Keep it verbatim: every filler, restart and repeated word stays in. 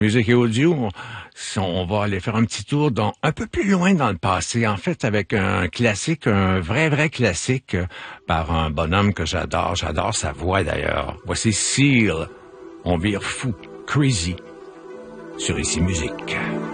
Musique et audio, on, si on va aller faire un petit tour dans, un peu plus loin dans le passé, en fait, avec un classique, un vrai, vrai classique, euh, par un bonhomme que j'adore. J'adore sa voix, d'ailleurs. Voici Seal. On vire fou, crazy, sur Ici Musique.